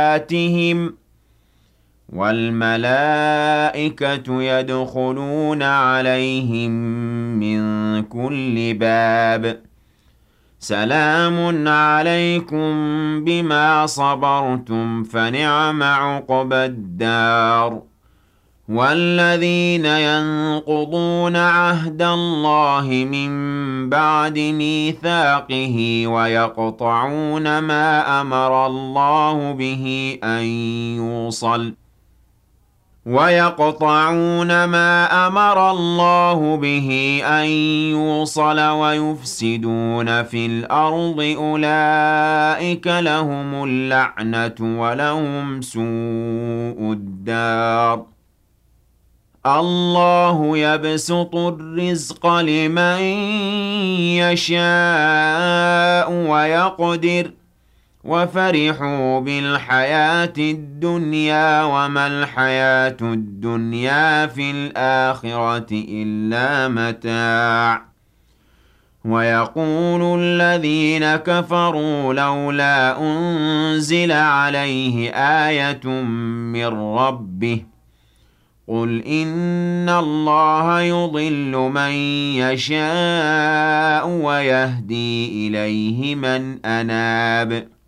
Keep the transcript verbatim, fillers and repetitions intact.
آتِهِمْ وَالْمَلَائِكَةُ يَدْخُلُونَ عَلَيْهِم مِّن كُلِّ بَابٍ سَلَامٌ عَلَيْكُم بِمَا صَبَرْتُمْ فَنِعْمَ عُقْبَى الدَّارِ وَالَّذِينَ يَنقُضُونَ عَهْدَ اللَّهِ مِن بَعْدِ مِيثَاقِهِ وَيَقْطَعُونَ مَا أَمَرَ اللَّهُ بِهِ أَن يُوصَلَ وَيَقْطَعُونَ مَا أَمَرَ اللَّهُ بِهِ أَن يُوصَلَ وَيُفْسِدُونَ فِي الْأَرْضِ أُولَٰئِكَ لَهُمُ اللَّعْنَةُ وَلَهُمْ سُوءُ الدَّارِ اللَّهُ يَبْسُطُ الرِّزْقَ لِمَن يَشَاءُ وَيَقْدِرُ وَفَرِحُوا بِالْحَيَاةِ الدُّنْيَا وَمَا الْحَيَاةُ الدُّنْيَا فِي الْآخِرَةِ إِلَّا مَتَاعٌ وَيَقُولُ الَّذِينَ كَفَرُوا لَوْلَا أُنزِلَ عَلَيْهِ آيَةٌ مِّن رَّبِّهِ قُلْ إِنَّ اللَّهَ يُضِلُّ مَن يَشَاءُ وَيَهْدِي إِلَيْهِ مَنْ أَنَابَ